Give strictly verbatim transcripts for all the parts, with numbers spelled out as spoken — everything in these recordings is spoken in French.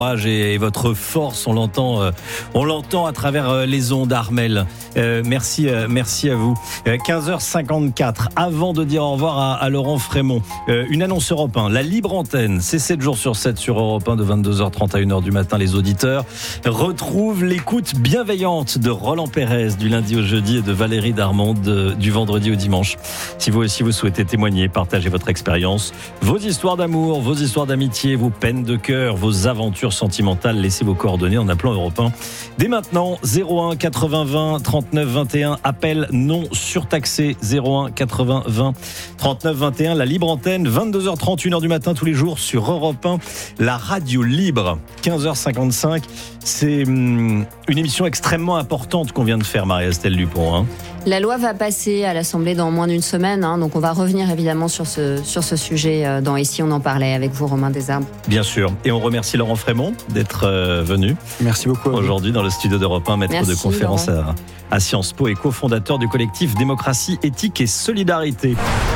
Et votre force, on l'entend, euh, on l'entend à travers euh, les ondes, Armel. Euh, merci, euh, merci à vous. Euh, quinze heures cinquante-quatre. Avant de dire au revoir à, à Laurent Frémont, euh, une annonce Europe un. La libre antenne, c'est sept jours sur sept sur Europe un de vingt-deux heures trente à une heure du matin. Les auditeurs retrouvent l'écoute bienveillante de Roland Pérez du lundi au jeudi et de Valérie Darmon de, du vendredi au dimanche. Si vous aussi vous souhaitez témoigner, partager votre expérience, vos histoires d'amour, vos histoires d'amitié, vos peines de cœur, vos aventures sentimentales, laissez vos coordonnées en appelant Europe un. Dès maintenant, zéro un quatre-vingts vingt trente-neuf vingt et un, appel non surtaxé, zéro un quatre-vingts vingt trente-neuf vingt et un, la libre antenne, vingt-deux heures trente, une heure du matin tous les jours sur Europe un, la radio libre. Quinze heures cinquante-cinq, c'est hum, une émission extrêmement importante qu'on vient de faire, Marie-Estelle Dupont. Hein. La loi va passer à l'Assemblée dans moins d'une semaine, hein, donc on va revenir évidemment sur ce, sur ce sujet dans Ici on en parlait avec vous, Romain Desarbres. Bien sûr, et on remercie Laurent Frémont d'être euh, venu. Merci beaucoup. Aujourd'hui dans le studio d'Europe un, maître Merci, de conférence à, à Sciences Po et cofondateur du collectif Démocratie, Éthique et Solidarité.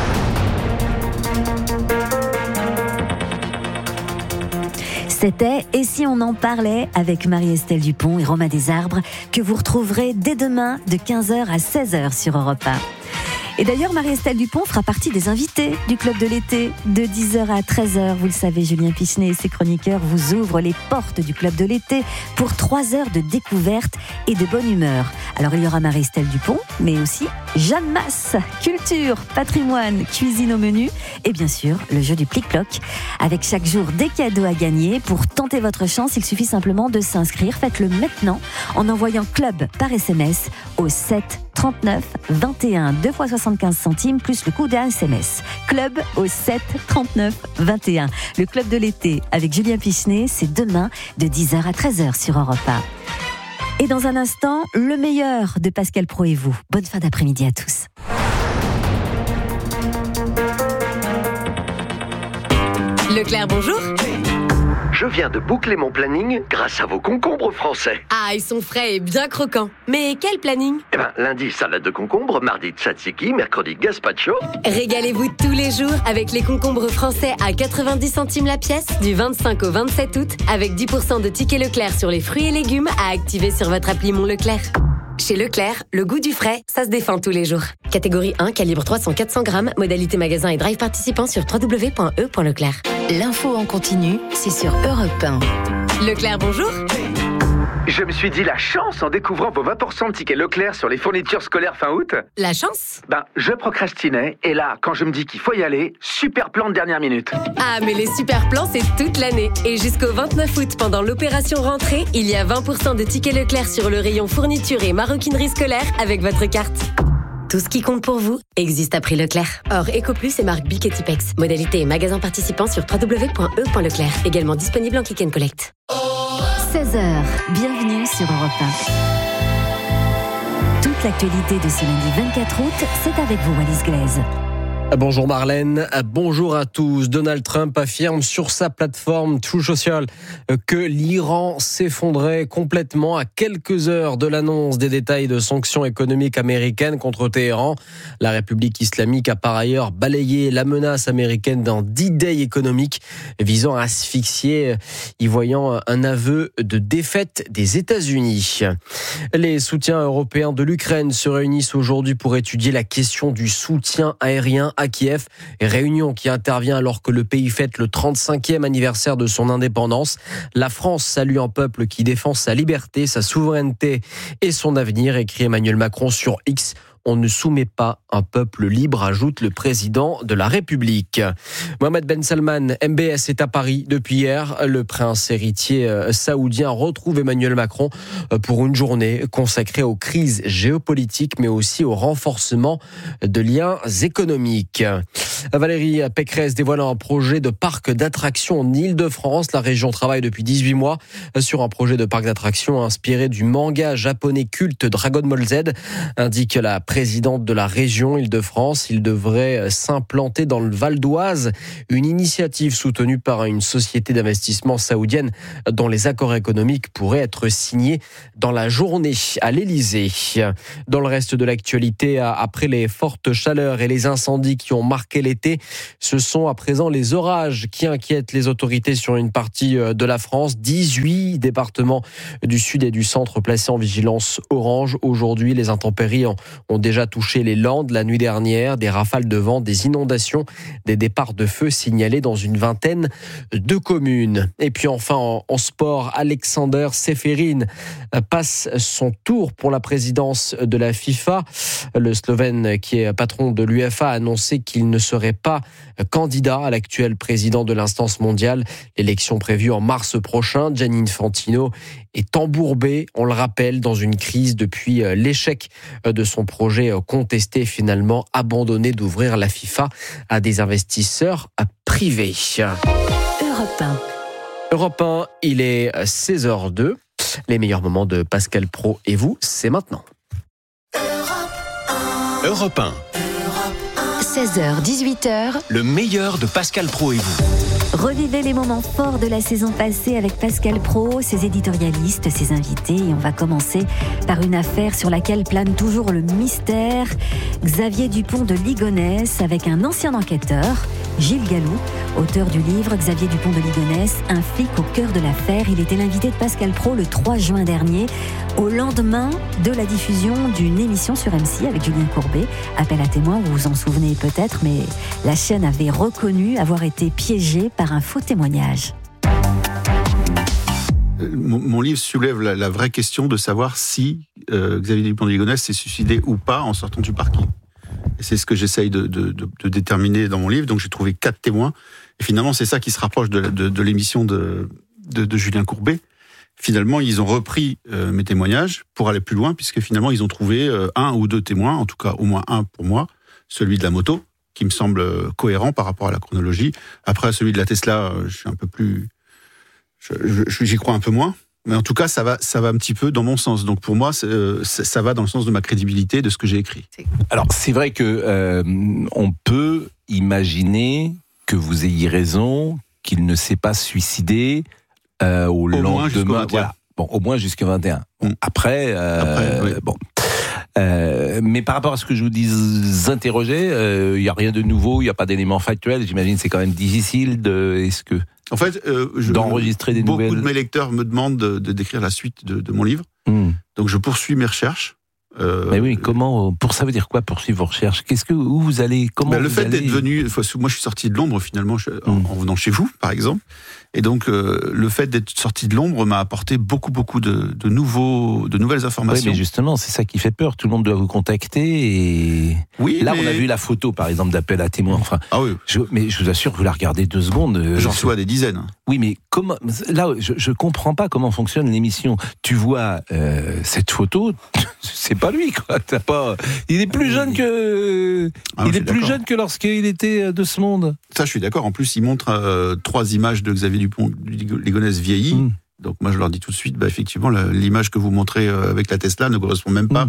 C'était « Et si on en parlait » avec Marie-Estelle Dupont et Romain Desarbres, que vous retrouverez dès demain de quinze heures à seize heures sur Europe un. Et d'ailleurs, Marie-Estelle Dupont fera partie des invités du Club de l'été de dix heures à treize heures. Vous le savez, Julien Pichenet et ses chroniqueurs vous ouvrent les portes du Club de l'été pour trois heures de découverte et de bonne humeur. Alors, il y aura Marie-Estelle Dupont, mais aussi Jeanne Masse, culture, patrimoine, cuisine au menu et bien sûr, le jeu du plic-ploc. Avec chaque jour des cadeaux à gagner. Pour tenter votre chance, il suffit simplement de s'inscrire. Faites-le maintenant en envoyant club par S M S au sept trente-neuf vingt et un, deux fois soixante-quinze centimes plus le coût d'un S M S. Club au sept trente-neuf vingt et un. Le Club de l'été avec Julien Pichenet, c'est demain de dix heures à treize heures sur Europe un. Et dans un instant, le meilleur de Pascal Praud et vous. Bonne fin d'après-midi à tous. Leclerc, bonjour. Je viens de boucler mon planning grâce à vos concombres français. Ah, ils sont frais et bien croquants. Mais quel planning ? Eh ben, lundi, salade de concombre, mardi, tzatziki, mercredi, gazpacho. Régalez-vous tous les jours avec les concombres français à quatre-vingt-dix centimes la pièce du vingt-cinq au vingt-sept août avec dix pour cent de tickets Leclerc sur les fruits et légumes à activer sur votre appli Mon Leclerc. Chez Leclerc, le goût du frais, ça se défend tous les jours. Catégorie un, calibre trois cents à quatre cents grammes, modalité magasin et drive participant sur w w w point e point leclerc. L'info en continu, c'est sur Europe un. Leclerc, bonjour. Je me suis dit la chance en découvrant vos vingt pour cent de tickets Leclerc sur les fournitures scolaires fin août. La chance ? Ben, je procrastinais et là, quand je me dis qu'il faut y aller, super plan de dernière minute. Ah, mais les super plans, c'est toute l'année. Et jusqu'au vingt-neuf août, pendant l'opération rentrée, il y a vingt pour cent de tickets Leclerc sur le rayon fourniture et maroquinerie scolaire avec votre carte. Tout ce qui compte pour vous existe à prix Leclerc. Or, EcoPlus et marque Bic et Tipex. Modalité et magasin participant sur w w w point e point leclerc. Également disponible en click and collect. seize heures, bienvenue sur Europe un. Toute l'actualité de ce lundi vingt-quatre août, c'est avec vous, Wallis Glaise. Bonjour Marlène, bonjour à tous. Donald Trump affirme sur sa plateforme Truth Social que l'Iran s'effondrait complètement à quelques heures de l'annonce des détails de sanctions économiques américaines contre Téhéran. La République islamique a par ailleurs balayé la menace américaine d'un D-Day économique visant à asphyxier, y voyant un aveu de défaite des États-Unis. Les soutiens européens de l'Ukraine se réunissent aujourd'hui pour étudier la question du soutien aérien à Kiev, réunion qui intervient alors que le pays fête le trente-cinquième anniversaire de son indépendance. La France salue un peuple qui défend sa liberté, sa souveraineté et son avenir, écrit Emmanuel Macron sur X. On ne soumet pas un peuple libre, ajoute le président de la République. Mohamed Ben Salman, M B S, est à Paris depuis hier. Le prince héritier saoudien retrouve Emmanuel Macron pour une journée consacrée aux crises géopolitiques, mais aussi au renforcement de liens économiques. Valérie Pécresse dévoile un projet de parc d'attractions en Île-de-France. La région travaille depuis dix-huit mois sur un projet de parc d'attractions inspiré du manga japonais culte Dragon Ball Z, indique la présidente de la région Île-de-France. Il devrait s'implanter dans le Val d'Oise. Une initiative soutenue par une société d'investissement saoudienne dont les accords économiques pourraient être signés dans la journée à l'Élysée. Dans le reste de l'actualité, après les fortes chaleurs et les incendies qui ont marqué l'été, ce sont à présent les orages qui inquiètent les autorités sur une partie de la France. dix-huit départements du sud et du centre placés en vigilance orange. Aujourd'hui, les intempéries ont, ont déjà touché les Landes la nuit dernière. Des rafales de vent, des inondations, des départs de feu signalés dans une vingtaine de communes. Et puis enfin, en, en sport, Alexander Čeferin passe son tour pour la présidence de la FIFA. Le Slovène, qui est patron de l'UEFA, a annoncé qu'il ne serait pas candidat à l'actuel président de l'instance mondiale. L'élection prévue en mars prochain. Gianni Infantino est embourbé, on le rappelle, dans une crise depuis l'échec de son projet contesté, finalement abandonné d'ouvrir la FIFA à des investisseurs privés. Europe un. Europe un, il est seize heures deux. Les meilleurs moments de Pascal Praud et vous, c'est maintenant. Europe un. seize heures dix-huit heures. Le meilleur de Pascal Praud et vous. Revivez les moments forts de la saison passée avec Pascal Praud, ses éditorialistes, ses invités. Et on va commencer par une affaire sur laquelle plane toujours le mystère. Xavier Dupont de Ligonnès avec un ancien enquêteur, Gilles Gallou, auteur du livre Xavier Dupont de Ligonnès, un flic au cœur de l'affaire. Il était l'invité de Pascal Praud le trois juin dernier, au lendemain de la diffusion d'une émission sur M C avec Julien Courbet. Appel à témoins, vous vous en souvenez peut-être, mais la chaîne avait reconnu avoir été piégée par un faux témoignage. Mon, mon livre soulève la, la vraie question de savoir si euh, Xavier Dupont de Ligonnès s'est suicidé ou pas en sortant du parking. Et c'est ce que j'essaye de, de, de, de déterminer dans mon livre. Donc j'ai trouvé quatre témoins. Et finalement, c'est ça qui se rapproche de, de, de l'émission de, de, de Julien Courbet. Finalement, ils ont repris euh, mes témoignages pour aller plus loin, puisque finalement, ils ont trouvé euh, un ou deux témoins, en tout cas au moins un pour moi, celui de la moto, qui me semble cohérent par rapport à la chronologie. Après, celui de la Tesla, je suis un peu plus... Je, je, j'y crois un peu moins. Mais en tout cas, ça va, ça va un petit peu dans mon sens. Donc pour moi, euh, ça va dans le sens de ma crédibilité, de ce que j'ai écrit. Alors, c'est vrai que euh, on peut imaginer que vous ayez raison, qu'il ne s'est pas suicidé euh, au, au lendemain. Voilà. Bon, au moins jusqu'au vingt et un. Bon, mm. Après, euh, Après oui. bon... Euh, mais par rapport à ce que je vous dis interroger, il euh, n'y a rien de nouveau, il n'y a pas d'éléments factuels. J'imagine que c'est quand même difficile de, est-ce que en fait, euh, je, d'enregistrer des beaucoup nouvelles. Beaucoup de mes lecteurs me demandent de, de décrire la suite de, de mon livre, mmh. donc je poursuis mes recherches. Euh, mais oui, comment, pour ça veut dire quoi poursuivre vos recherches? Qu'est-ce que, où vous allez, comment ben, le vous fait allez... d'être venu, moi je suis sorti de l'ombre finalement je, en, mmh. en venant chez vous, par exemple. Et donc, euh, le fait d'être sorti de l'ombre m'a apporté beaucoup, beaucoup de, de, nouveaux, de nouvelles informations. Oui, mais justement, c'est ça qui fait peur. Tout le monde doit vous contacter. Et oui, là, mais... on a vu la photo, par exemple, d'appel à témoins. Enfin, ah oui. je, mais je vous assure que vous la regardez deux secondes. J'en reçois des dizaines. Oui, mais comment, là, je, je comprends pas comment fonctionne l'émission. Tu vois euh, cette photo, c'est pas lui, quoi. T'as pas. Il est plus jeune que. Ah, il est plus jeune que lorsqu'il était de ce monde. Ça, je suis d'accord. En plus, il montre euh, trois images de Xavier Dupont de Ligonnès vieilli. Mmh. Donc moi, je leur dis tout de suite, bah, effectivement, la, l'image que vous montrez euh, avec la Tesla ne correspond même pas mmh.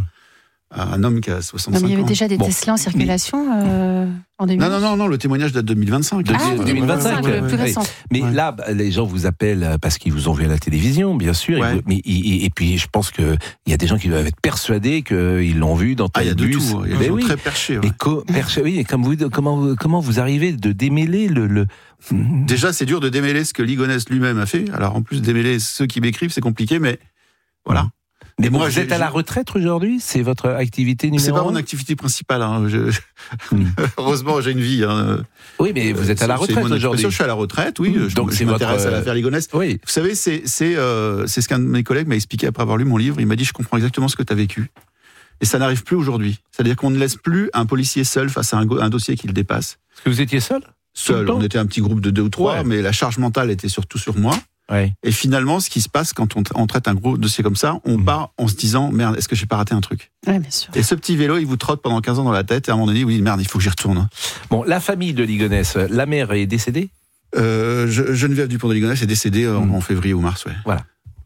à un homme qui a soixante-cinq ans. Non, mais il y avait déjà des bon. Tesla en circulation euh, en deux mille. Non, non, non, non, le témoignage date de deux mille vingt-cinq. Ah, deux mille vingt-cinq, le plus récent. Oui. Mais ouais. là, les gens vous appellent parce qu'ils vous ont vu à la télévision, bien sûr. Ouais. Et, mais, et, et puis, je pense qu'il y a des gens qui doivent être persuadés qu'ils l'ont vu dans tel Ah, il y a de bus. tout. Il y a des gens oui. très perchés. Ouais. Et co- perché, oui, et comme vous, comment, vous, comment vous arrivez de démêler le... le... Déjà, c'est dur de démêler ce que Ligonnès lui-même a fait. Alors, en plus, démêler ceux qui m'écrivent, c'est compliqué, mais voilà. Mmh. Mais bon, moi, vous êtes à la retraite aujourd'hui? C'est votre activité numéro un? C'est pas mon activité principale. Hein. Je... Mmh. Heureusement, j'ai une vie. Hein. Oui, mais vous êtes à la retraite aujourd'hui. Je suis à la retraite, oui. Mmh. Je, Donc, je c'est m'intéresse votre... à l'affaire Ligonnès. Oui. Vous savez, c'est, c'est, euh, c'est ce qu'un de mes collègues m'a expliqué après avoir lu mon livre. Il m'a dit, je comprends exactement ce que tu as vécu. Et ça n'arrive plus aujourd'hui. C'est-à-dire qu'on ne laisse plus un policier seul face à un, go- un dossier qui le dépasse. Est-ce que vous étiez seul? Seul. On était un petit groupe de deux ou trois, ouais. mais la charge mentale était surtout sur moi. Ouais. Et finalement, ce qui se passe quand on, on traite un gros dossier comme ça, on mmh. part en se disant merde, est-ce que j'ai pas raté un truc? Ouais, bien sûr. Et ce petit vélo, il vous trotte pendant quinze ans dans la tête, et à un moment donné, vous dites merde, il faut que j'y retourne. Bon, la famille de Ligonnès, la mère est décédée? euh, je, Geneviève Dupont de Ligonnès est décédée mmh. en, en février ou mars, ouais. Voilà.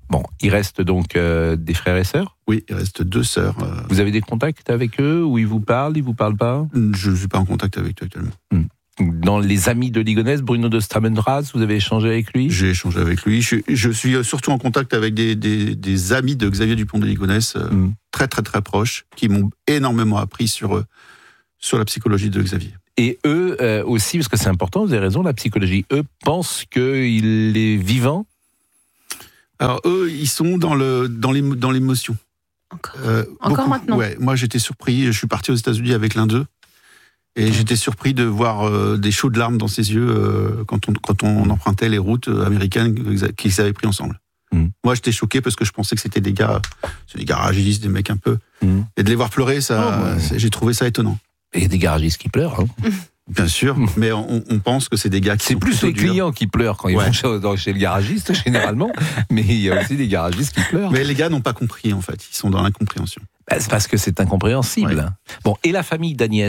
Bon, il reste donc euh, des frères et sœurs ? Oui, il reste deux sœurs. Euh... Vous avez des contacts avec eux, où ils vous parlent, ils vous parlent pas ? Je ne suis pas en contact avec eux actuellement. Hmm. Dans les amis de Ligonnès, Bruno de Stramenraz, vous avez échangé avec lui ? J'ai échangé avec lui. Je, je suis surtout en contact avec des, des, des amis de Xavier Dupont de Ligonnès, euh, mm. très très très proches, qui m'ont énormément appris sur, sur la psychologie de Xavier. Et eux euh, aussi, parce que c'est important, vous avez raison, la psychologie, eux pensent qu'il est vivant ? Alors eux, ils sont dans, le, dans, les, dans l'émotion. Encore, euh, Encore beaucoup, maintenant ouais, moi j'étais surpris, je suis parti aux États-Unis avec l'un d'eux. Et mmh. j'étais surpris de voir euh, des chaudes larmes dans ses yeux euh, quand, on, quand on empruntait les routes américaines qu'ils avaient pris ensemble. Mmh. Moi, j'étais choqué parce que je pensais que c'était des gars, des garagistes, des mecs un peu. Mmh. Et de les voir pleurer, ça, oh, ouais. j'ai trouvé ça étonnant. Et des garagistes qui pleurent. Hein. Bien sûr, mais on, on pense que c'est des gars qui c'est sont plus les durs. clients qui pleurent quand ils ouais. vont chez, chez le garagiste, généralement. Mais il y a aussi des garagistes qui pleurent. Mais les gars n'ont pas compris, en fait. Ils sont dans l'incompréhension. Bah, c'est parce que c'est incompréhensible. Ouais. Bon, et la famille d'Agnès ?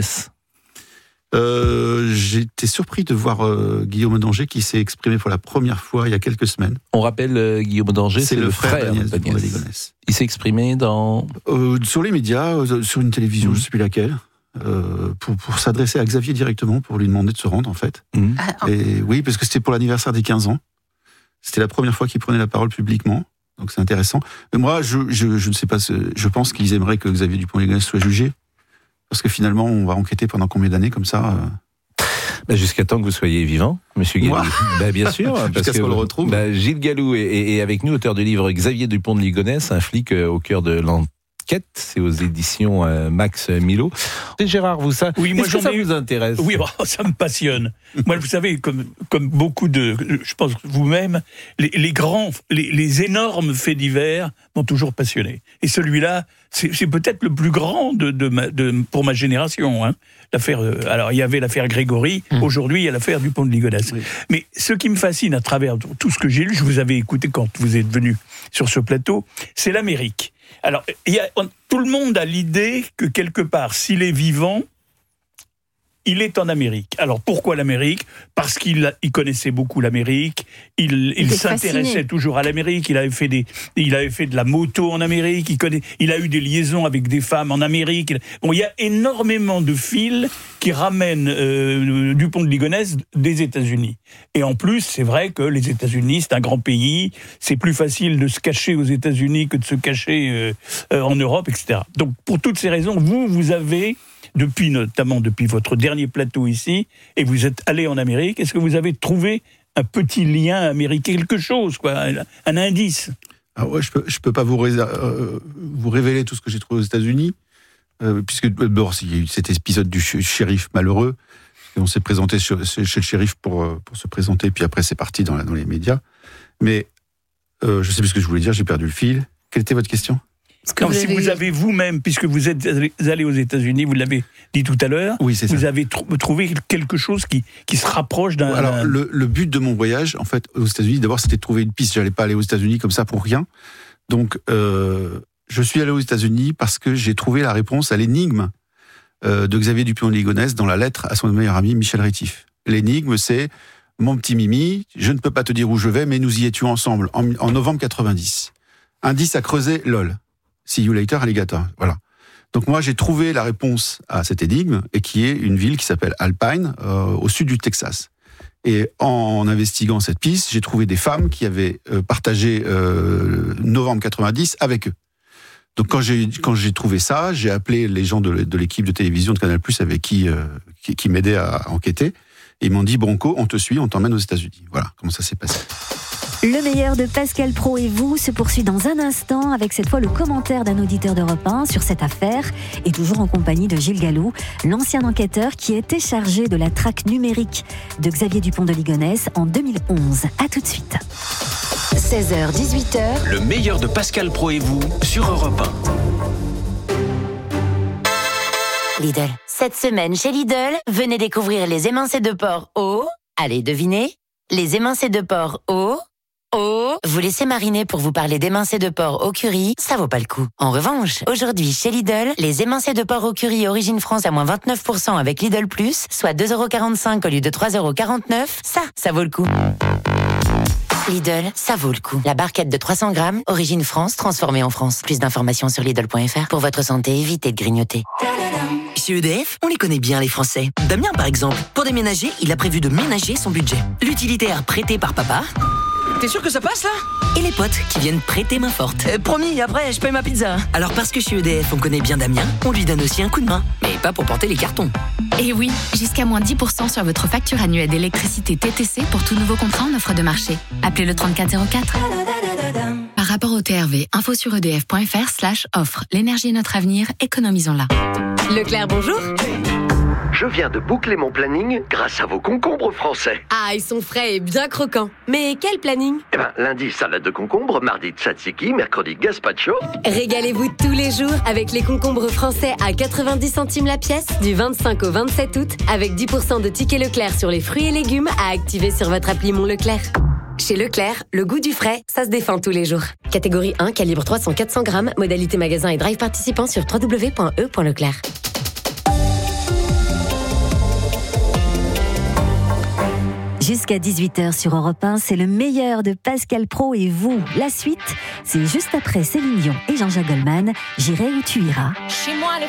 Euh, j'étais surpris de voir euh, Guillaume d'Angers qui s'est exprimé pour la première fois il y a quelques semaines. On rappelle euh, Guillaume d'Angers, c'est, c'est le, le frère, frère d'Agnès, d'Agnès. Il s'est exprimé dans euh, sur les médias, euh, sur une télévision, mmh. je ne sais plus laquelle, euh, pour, pour s'adresser à Xavier directement, pour lui demander de se rendre en fait. Mmh. Ah, Et oui, parce que c'était pour l'anniversaire des quinze ans. C'était la première fois qu'il prenait la parole publiquement, donc c'est intéressant. Mais moi, je, je, je ne sais pas, je pense qu'ils aimeraient que Xavier Dupont de Ligonnès soit jugé. Parce que finalement, on va enquêter pendant combien d'années comme ça euh... bah Jusqu'à temps que vous soyez vivant, Monsieur Gallou. bah Bien sûr. Parce Jusqu'à que, ce qu'on le retrouve. Bah, Gilles Gallou est, est avec nous, auteur du livre Xavier Dupont de Ligonnès, un flic au cœur de l'enquête. C'est aux éditions euh, Max Milo. Et Gérard, vous ça, oui, moi, est-ce que ça ai... vous intéresse ? Oui, oh, ça me passionne. Moi, vous savez, comme, comme beaucoup de, je pense vous-même, les, les grands, les, les énormes faits divers m'ont toujours passionné. Et celui-là, c'est, c'est peut-être le plus grand de, de, ma, de pour ma génération. Hein. L'affaire, euh, alors il y avait l'affaire Grégory. Mmh. Aujourd'hui, il y a l'affaire Dupont de Ligonnès. Oui. Mais ce qui me fascine à travers tout ce que j'ai lu, je vous avais écouté quand vous êtes venu sur ce plateau, c'est l'Amérique. Alors, il y a, on, tout le monde a l'idée que quelque part, s'il est vivant, il est en Amérique. Alors, pourquoi l'Amérique ? Parce qu'il il connaissait beaucoup l'Amérique, il, il, il s'intéressait fasciné. toujours à l'Amérique, il avait fait, des, il avait fait de la moto en Amérique, il, connaît, il a eu des liaisons avec des femmes en Amérique. Bon, il y a énormément de fils qui ramènent euh, Dupont de Ligonnès des États-Unis. Et en plus, c'est vrai que les États-Unis, c'est un grand pays, c'est plus facile de se cacher aux États-Unis que de se cacher euh, euh, en Europe, et cetera. Donc, pour toutes ces raisons, vous, vous avez... depuis notamment depuis votre dernier plateau ici, et vous êtes allé en Amérique, est-ce que vous avez trouvé un petit lien américain, quelque chose, quoi, un, un indice ? Ah ouais, je peux, je peux pas vous, ré- euh, vous révéler tout ce que j'ai trouvé aux États-Unis, euh, puisque d'abord il y a eu cet épisode du shérif malheureux, et on s'est présenté chez, chez le shérif pour, pour se présenter, puis après c'est parti dans, la, dans les médias. Mais euh, je sais plus ce que je voulais dire, j'ai perdu le fil. Quelle était votre question ? Non, vous si avez... vous avez vous-même, puisque vous êtes allé aux États-Unis, vous l'avez dit tout à l'heure, oui, c'est vous ça. avez tr- trouvé quelque chose qui, qui se rapproche d'un... Alors, d'un... Le, le but de mon voyage, en fait, aux États-Unis, d'abord, c'était de trouver une piste. J'allais pas aller aux États-Unis comme ça pour rien. Donc, euh, je suis allé aux États-Unis parce que j'ai trouvé la réponse à l'énigme euh, de Xavier Dupont de Ligonnès dans la lettre à son meilleur ami Michel Rétif. L'énigme, c'est « Mon petit Mimi, je ne peux pas te dire où je vais, mais nous y étions ensemble en, en novembre quatre-vingt-dix. Indice à creuser, lol. See you later, alligator. » Voilà. Donc moi, j'ai trouvé la réponse à cette énigme, et qui est une ville qui s'appelle Alpine, euh, au sud du Texas. Et en investiguant cette piste, j'ai trouvé des femmes qui avaient euh, partagé euh, novembre quatre-vingt-dix avec eux. Donc quand j'ai quand j'ai trouvé ça, j'ai appelé les gens de, de l'équipe de télévision de Canal+, avec qui euh, qui, qui m'aidaient à enquêter. Et ils m'ont dit, Bronco, on te suit, on t'emmène aux États-Unis. Voilà comment ça s'est passé. Le meilleur de Pascal Praud et vous se poursuit dans un instant avec cette fois le commentaire d'un auditeur d'Europe un sur cette affaire et toujours en compagnie de Gilles Gallou, l'ancien enquêteur qui était chargé de la traque numérique de Xavier Dupont de Ligonnès en deux mille onze. À tout de suite. seize heures dix-huit heures. Le meilleur de Pascal Praud et vous sur Europe un. Lidl. Cette semaine chez Lidl, venez découvrir les émincés de porc au... Allez, devinez. Les émincés de porc au... Oh, vous laissez mariner pour vous parler d'émincés de porc au curry, ça vaut pas le coup. En revanche, aujourd'hui chez Lidl, les émincés de porc au curry Origine France à moins vingt-neuf pour cent avec Lidl Plus, soit deux euros quarante-cinq au lieu de trois euros quarante-neuf, ça, ça vaut le coup. Lidl, ça vaut le coup. La barquette de trois cents grammes, origine France, transformée en France. Plus d'informations sur Lidl point F R. Pour votre santé, évitez de grignoter. Chez E D F, on les connaît bien les Français. Damien par exemple, pour déménager, il a prévu de ménager son budget. L'utilitaire prêté par papa. T'es sûr que ça passe là? Et les potes qui viennent prêter main forte. Euh, promis, après je paye ma pizza. Alors parce que chez E D F on connaît bien Damien, on lui donne aussi un coup de main. Mais pas pour porter les cartons. Et oui, jusqu'à moins dix pour cent sur votre facture annuelle d'électricité T T C pour tout nouveau contrat en offre de marché. Appelez le trente-quatre zéro quatre. Par rapport au T R V, info sur edf point F R slash offre. L'énergie est notre avenir, économisons-la. Leclerc, bonjour. Je viens de boucler mon planning grâce à vos concombres français. Ah, ils sont frais et bien croquants. Mais quel planning? Eh ben, lundi, salade de concombre, mardi, tzatziki, mercredi, gazpacho. Régalez-vous tous les jours avec les concombres français à quatre-vingt-dix centimes la pièce du vingt-cinq au vingt-sept août avec dix pour cent de tickets Leclerc sur les fruits et légumes à activer sur votre appli Mon Leclerc. Chez Leclerc, le goût du frais, ça se défend tous les jours. Catégorie un, calibre trois cents à quatre cents grammes, modalité magasin et drive participant sur w w w point e point leclerc. Jusqu'à dix-huit heures sur Europe un, c'est le meilleur de Pascal Praud et vous. La suite, c'est juste après Céline Dion et Jean-Jacques Goldman. J'irai où tu iras. Chez moi, le